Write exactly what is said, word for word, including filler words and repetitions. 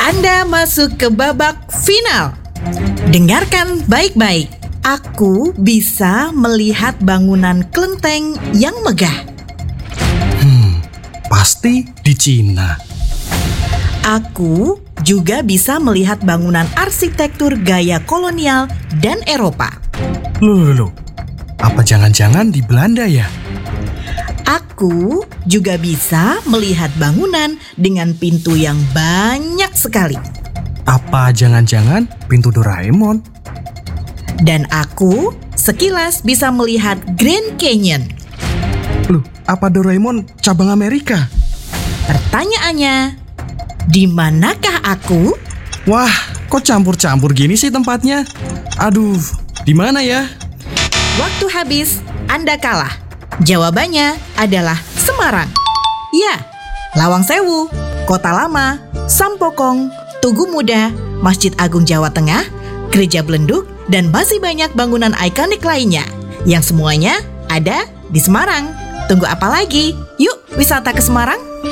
Anda masuk ke babak final. Dengarkan baik-baik. Aku bisa melihat bangunan kelenteng yang megah. Hmm, pasti di Cina. Aku juga bisa melihat bangunan arsitektur gaya kolonial dan Eropa. Loh, loh, loh. Apa jangan-jangan di Belanda ya? Aku juga bisa melihat bangunan dengan pintu yang banyak sekali. Apa jangan-jangan pintu Doraemon? Dan aku sekilas bisa melihat Grand Canyon. Loh, apa Doraemon cabang Amerika? Pertanyaannya, di manakah aku? Wah, kok campur-campur gini sih tempatnya? Aduh, di mana ya? Waktu habis, Anda kalah. Jawabannya adalah Semarang. Ya, Lawang Sewu, Kota Lama, Sampokong, Tugu Muda, Masjid Agung Jawa Tengah, Gereja Belenduk, dan masih banyak bangunan ikonik lainnya yang semuanya ada di Semarang. Tunggu apa lagi? Yuk wisata ke Semarang!